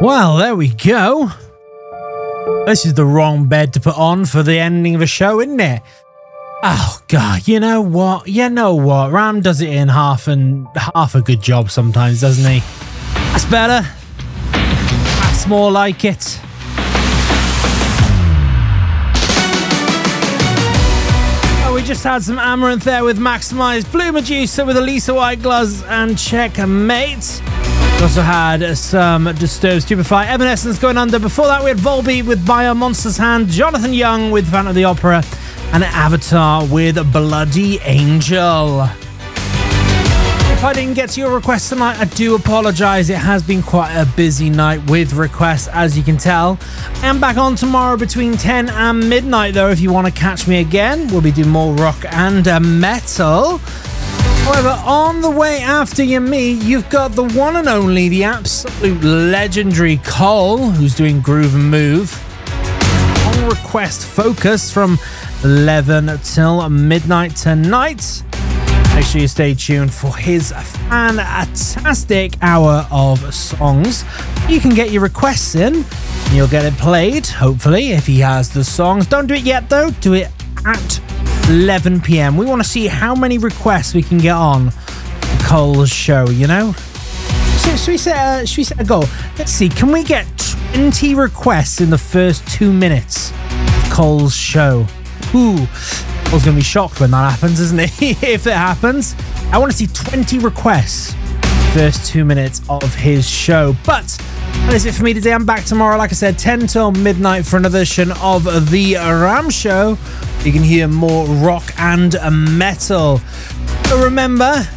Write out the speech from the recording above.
Well, there we go. This is the wrong bed to put on for the ending of a show, isn't it? Oh, God, you know what? Ram does it in half a good job sometimes, doesn't he? That's better. That's more like it. Oh, we just had some Amaranth there with Maximize, Blue Medusa with Elisa Whiteglass and Checkmate. We also had some Disturbed Stupefy, Evanescence going under. Before that, we had Volbeat with Bio Monster's Hand, Jonathan Young with Phantom of the Opera, and Avatar with Bloody Angel. If I didn't get to your request tonight, I do apologise. It has been quite a busy night with requests, as you can tell. I am back on tomorrow between 10 and midnight, though, if you want to catch me again. We'll be doing more rock and metal. However, on the way after me, you've got the one and only, the absolute legendary Cole, who's doing Groove and Move. On request focus from 11 till midnight tonight. Make sure you stay tuned for his fantastic hour of songs. You can get your requests in, and you'll get it played, hopefully, if he has the songs. Don't do it yet, though. Do it at 11 p.m. We want to see how many requests we can get on Cole's show, you know? Should we set a goal? Let's see, can we get 20 requests in the first 2 minutes of Cole's show? Ooh, Cole's going to be shocked when that happens, isn't he? If it happens. I want to see 20 requests first 2 minutes of his show. But that is it for me today. I'm back tomorrow, like I said, 10 till midnight for another edition of The Ram Show. You can hear more rock and metal. So remember,